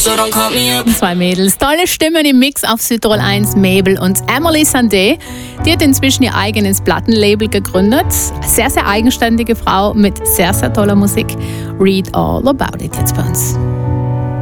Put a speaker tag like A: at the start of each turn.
A: so don't call me up.
B: Zwei Mädels, tolle Stimmen im Mix auf Südtirol 1, Mabel und Emily Sandé. Die hat inzwischen ihr eigenes Plattenlabel gegründet. Sehr, sehr eigenständige Frau mit sehr, sehr toller Musik. Read all about it jetzt bei uns.